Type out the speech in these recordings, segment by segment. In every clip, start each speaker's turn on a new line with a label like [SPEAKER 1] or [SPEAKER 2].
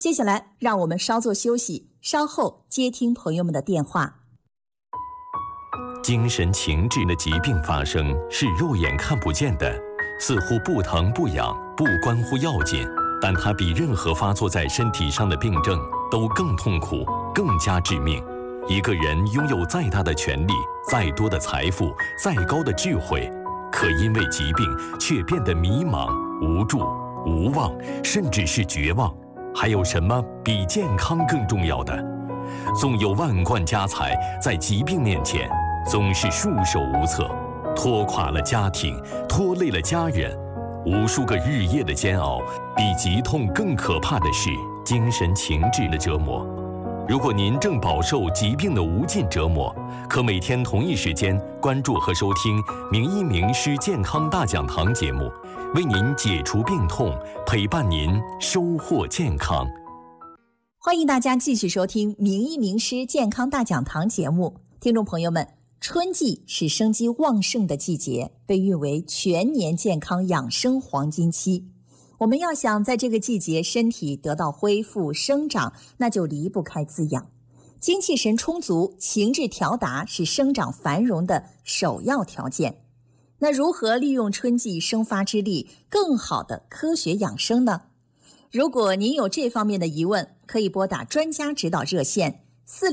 [SPEAKER 1] 接下来让我们稍作休息，稍后接听朋友们的电话。
[SPEAKER 2] 精神情志的疾病发生是肉眼看不见的，似乎不疼不痒，不关乎要紧，但它比任何发作在身体上的病症都更痛苦，更加致命。一个人拥有再大的权利，再多的财富，再高的智慧，可因为疾病却变得迷茫、无助、无望，甚至是绝望。还有什么比健康更重要的？纵有万贯家财，在疾病面前总是束手无策，拖垮了家庭，拖累了家人。无数个日夜的煎熬，比疾痛更可怕的是精神情志的折磨。如果您正饱受疾病的无尽折磨，可每天同一时间关注和收听名医名师健康大讲堂节目，为您解除病痛，陪伴您收获健康。
[SPEAKER 1] 欢迎大家继续收听名医名师健康大讲堂节目。听众朋友们，春季是生机旺盛的季节，被誉为全年健康养生黄金期。我们要想在这个季节身体得到恢复生长，那就离不开滋养。精气神充足，情志调达是生长繁荣的首要条件。那如何利用春季生发之力，更好的科学养生呢？如果您有这方面的疑问，可以拨打专家指导热线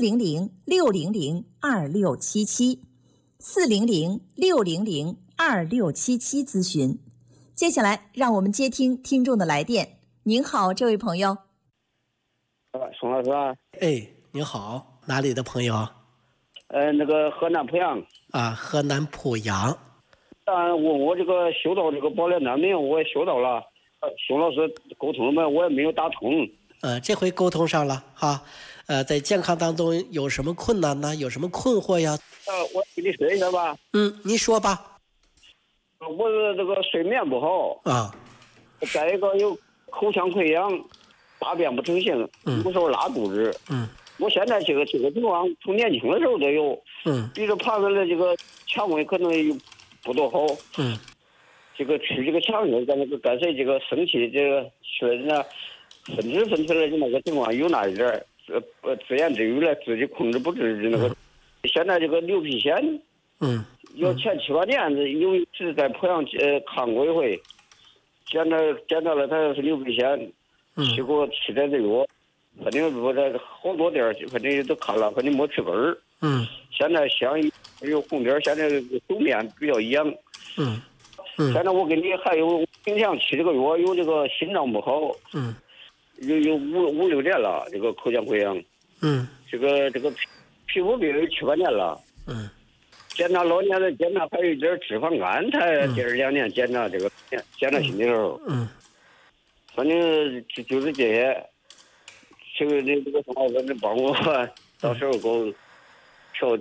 [SPEAKER 1] 400-600-2677，400-600-2677咨询。接下来让我们接听听众的来电。您好，这位朋友。
[SPEAKER 3] 宋老师啊。
[SPEAKER 4] 哎，您好，哪里的朋友？
[SPEAKER 3] 那个河南濮阳。
[SPEAKER 4] 啊，河南濮阳。
[SPEAKER 3] 我这个修到这个保联单名，我也修到了。宋老师沟通了没？我也没有打通。
[SPEAKER 4] 这回沟通上了哈。在健康当中有什么困难呢？有什么困惑呀？
[SPEAKER 3] 我给你说一下吧。
[SPEAKER 4] 你说吧。
[SPEAKER 3] 我这个睡眠不好
[SPEAKER 4] 啊，
[SPEAKER 3] 再一个有口腔溃疡，大便不成形，有时候拉肚子。我现在这个情况从年轻的时候都有。比如爬上来这个肠胃可能不多好。这个吃这个强药，咱那个干脆这个生气这个吃人家分子分出来的那个情况有那一点自言自语来自己控制不住的那个。现在这个牛皮癣。有前7、8年有一次在濮阳看过一回，检查了他是牛皮癣，去给我吃点这药，反正我这好多地儿反正都看了，反正没吃根儿。现在像有红点，现在手面比较痒。现在我给你还有平常吃这个药，有这个心脏不好。有5、6年了，这个口腔溃疡。这个皮肤病有7、8年了。检查老年的检查还有一点脂肪肝，才第2、2年检查这个检查心的时候。反正就是这些。这个方法你帮我，到时候给我调。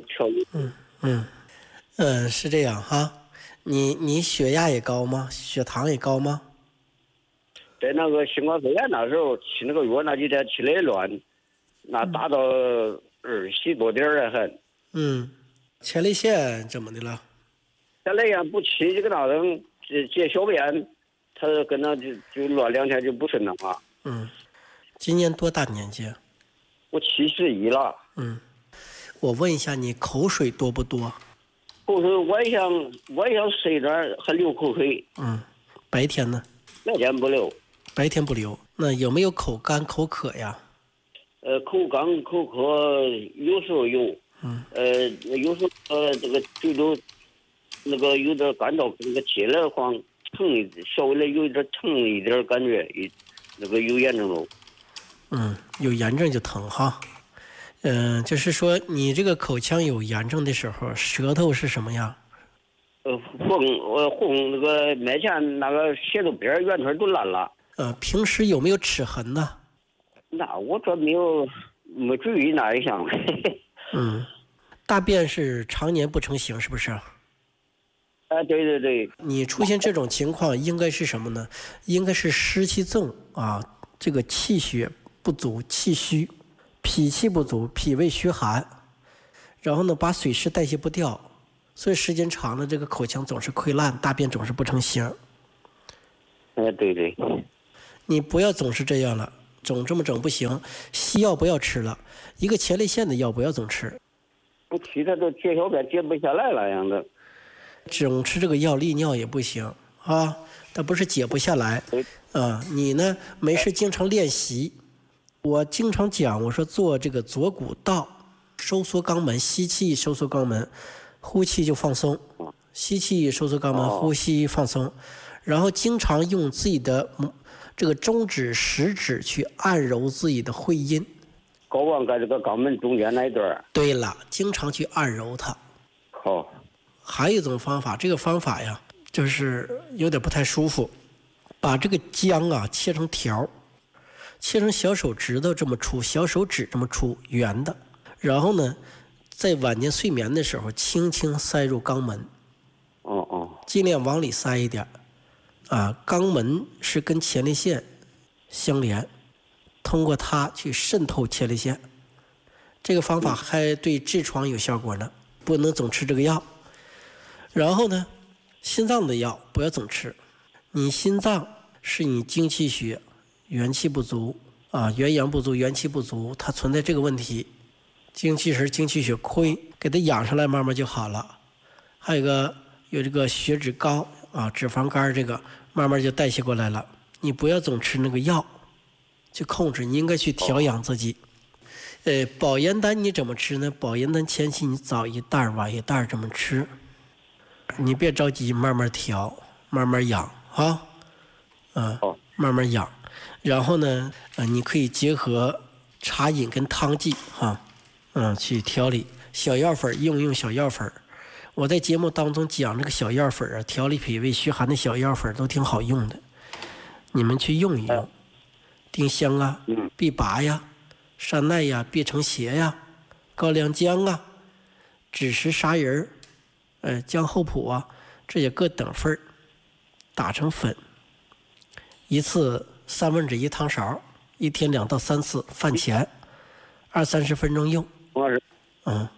[SPEAKER 4] 是这样哈。你血压也高吗？血糖也高吗？
[SPEAKER 3] 在那个新冠肺炎那时候吃那个药，那几天吃的乱，那达到20多点来很。
[SPEAKER 4] 前列腺怎么的了？
[SPEAKER 3] 前列腺不吃这个那种解小便，他跟那就乱2天就不顺了嘛。
[SPEAKER 4] 今年多大年纪？
[SPEAKER 3] 我71了。
[SPEAKER 4] 我问一下，你口水多不多？
[SPEAKER 3] 口水晚上睡着还流口水。
[SPEAKER 4] 白天呢？
[SPEAKER 3] 白天不流。
[SPEAKER 4] 白天不流。那有没有口干口渴呀？
[SPEAKER 3] 口干口渴有时候有。有时候这个嘴都那个有点干燥，那个接了慌疼，稍微的有一点疼一点感觉，那个有炎症了。
[SPEAKER 4] 有炎症就疼哈。就是说你这个口腔有炎症的时候，舌头是什么样？
[SPEAKER 3] 红，那个面前那个舌头边圆圈都烂了。
[SPEAKER 4] 平时有没有齿痕呢？
[SPEAKER 3] 那我这没注意那一项。
[SPEAKER 4] 大便是常年不成形，是不是？
[SPEAKER 3] 对。
[SPEAKER 4] 你出现这种情况应该是什么呢？应该是湿气重啊，这个气血不足，气虚，脾气不足，脾胃虚寒，然后呢把水湿代谢不掉，所以时间长了，这个口腔总是溃烂，大便总是不成形。
[SPEAKER 3] 对。
[SPEAKER 4] 你不要总是这样了， 总这么整不行，西药不要吃了，一个前列腺的药不要总吃。
[SPEAKER 3] 我其他都解小便解不下来了样子。
[SPEAKER 4] 总吃这个药利尿也不行啊，它不是解不下来啊。你呢没事经常练习，我经常讲，我说做这个左骨道，收缩肛门，吸气收缩肛门，呼气就放松，吸气收缩肛门，呼吸放松，然后经常用自己的这个中指、食指去按揉自己的会阴，
[SPEAKER 3] 睾丸在这个肛门中间那一段。对
[SPEAKER 4] 了，经常去按揉它。
[SPEAKER 3] 好。
[SPEAKER 4] 还有一种方法，这个方法呀，就是有点不太舒服，把这个姜啊切成条，切成小手指头这么粗，小手指这么粗，圆的。然后呢，在晚间睡眠的时候，轻轻塞入肛门。尽量往里塞一点。肛门是跟前列腺相连，通过它去渗透前列腺。这个方法还对痔疮有效果呢，不能总吃这个药。然后呢，心脏的药不要总吃。你心脏是你精气血元气不足元阳不足，元气不足，它存在这个问题。精气神、精气血亏，给它养上来，慢慢就好了。还有这个血脂高脂肪肝，这个慢慢就代谢过来了。你不要总吃那个药，去控制，你应该去调养自己。保元丹你怎么吃呢？保元丹前期你早一袋晚一袋这么吃。你别着急，慢慢调，慢慢养慢慢养。然后呢，你可以结合茶饮跟汤剂去调理。小药粉用小药粉，我在节目当中讲这个小药粉调理脾胃虚寒的小药粉都挺好用的，你们去用一用。丁香碧拔呀，山奈呀，碧城邪呀，高良姜枳实砂仁姜厚朴这些各等份打成粉，一次1/3汤勺，一天2到3次，饭前20-30分钟用。